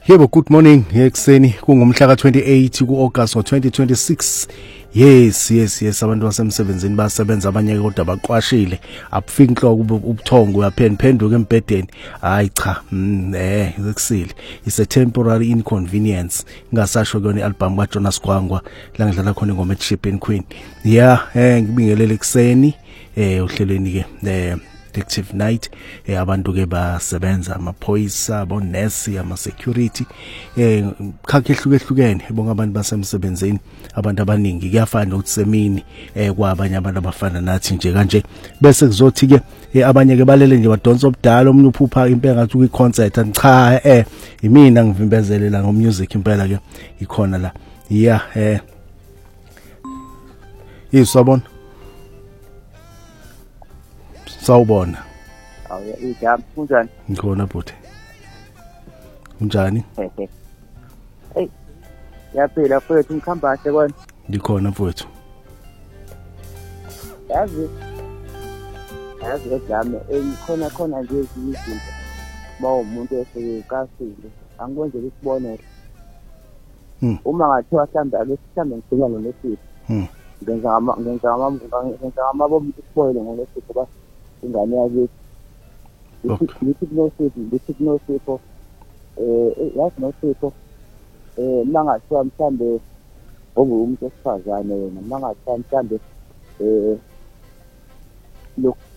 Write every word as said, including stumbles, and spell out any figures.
Yebo, good morning ekseni kungumhla ka twenty-eight ku August ngo twenty twenty-six. Yes yes yes abantu basemsebenzini basebenza abanye kodwa baqwashile abufika inhloko ubuthongo uyaphenduphenduka embedeni. Hayi cha mm, eh ekusile is a temporary inconvenience ngasasho kuyona ialbum ka Jonas Gwangwa la ngidlala khona ingoma ethi Shipping Queen. Yeah eh ngibingelele ekseni eh uhlelweni ke eh Detective Night eh abantu ke basebenza amaphoyisa abonesi ama security eh khakhe ehlukehlukene bonke abantu basemsebenzini abantu abaningi kuyafana ukuthi semini eh kwabanye abantu abafana nathi nje kanje bese kuzothi ke eh, abanye ke balele nje badonsa obudala omunye uphupha impela ngathi ku concert cha eh imina ngivimbezelela ngo music impela ke ikhona la yeah eh isabona Sawubona. Awu ijam kunjani? Ngikhona bhuti. Unjani? Hey. Yaphela mfowethu ngikhambahle kona. Ngikhona mfowethu. Yazi. Yazi ngijame engikhona khona nje izinto. Ba umuntu esekasile. Angikwenze isibonelo. Hmm. Uma ngathiwa mhlambe ake mhlambe ngidinga nonesipho. Hmm. Ngenza ama ngenza ama ngenza amabombi isibonelo ngonesipho ba ingane yakithi. Ngithi kunosipho, ngithi kunosipho. Eh yazi nosipho. Eh mangathiwa mhlambe ngoba umuntu osifazane wena mangathiwa mhlambe eh lo